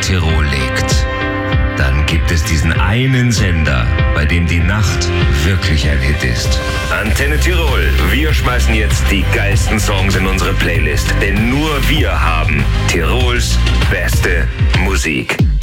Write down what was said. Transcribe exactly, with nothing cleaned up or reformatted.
Tirol legt, dann gibt es diesen einen Sender, bei dem die Nacht wirklich ein Hit ist. Antenne Tirol, wir schmeißen jetzt die geilsten Songs in unsere Playlist, denn nur wir haben Tirols beste Musik.